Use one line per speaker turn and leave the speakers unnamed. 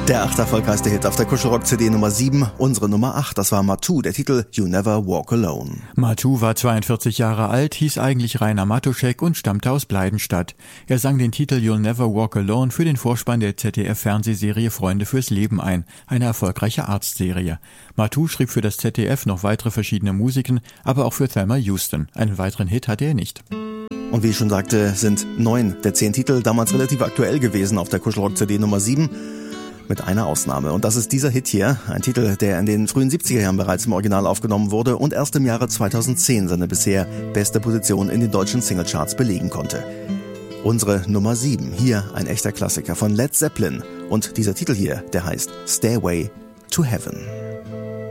Der 8. erfolgreichste Hit auf der Kuschelrock-CD Nummer 7, unsere Nummer 8, das war Matu, der Titel You Never Walk Alone.
Matu war 42 Jahre alt, hieß eigentlich Rainer Matuschek und stammte aus Bleidenstadt. Er sang den Titel You'll Never Walk Alone für den Vorspann der ZDF-Fernsehserie Freunde fürs Leben ein, eine erfolgreiche Arztserie. Matu schrieb für das ZDF noch weitere verschiedene Musiken, aber auch für Thelma Houston. Einen weiteren Hit hatte er nicht.
Und wie ich schon sagte, sind 9 der 10 Titel damals relativ aktuell gewesen auf der Kuschelrock-CD Nummer 7. Mit einer Ausnahme. Und das ist dieser Hit hier. Ein Titel, der in den frühen 70er Jahren bereits im Original aufgenommen wurde und erst im Jahre 2010 seine bisher beste Position in den deutschen Singlecharts belegen konnte. Unsere Nummer 7. Hier ein echter Klassiker von Led Zeppelin. Und dieser Titel hier, der heißt Stairway to Heaven.